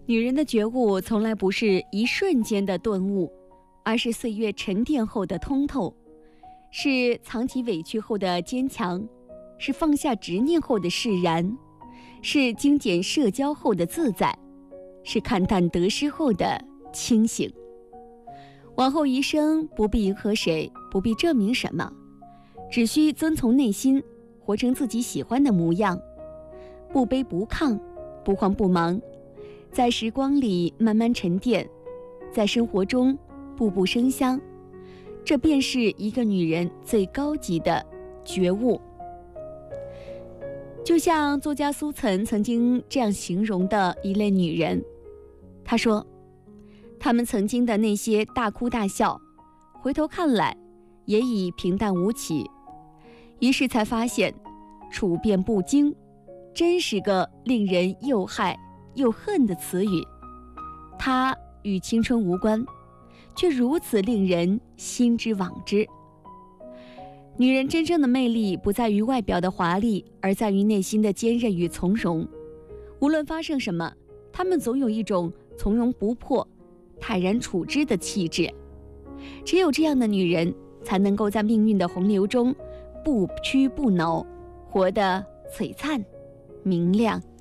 女人的觉悟从来不是一瞬间的顿悟，而是岁月沉淀后的通透，是藏起委屈后的坚强，是放下执念后的释然，是精简社交后的自在，是看淡得失后的清醒。往后余生，不必迎合谁，不必证明什么，只需遵从内心，活成自己喜欢的模样，不卑不亢，不慌不忙，在时光里慢慢沉淀，在生活中步步生香，这便是一个女人最高级的觉悟。就像作家苏岑曾经这样形容的一类女人，她说，她们曾经的那些大哭大笑，回头看来也已平淡无奇，于是才发现处变不惊真是个令人又害又恨的词语，它与青春无关，却如此令人心之往之。女人真正的魅力不在于外表的华丽，而在于内心的坚韧与从容。无论发生什么，她们总有一种从容不迫、泰然处之的气质。只有这样的女人，才能够在命运的洪流中不屈不挠，活得璀璨明亮。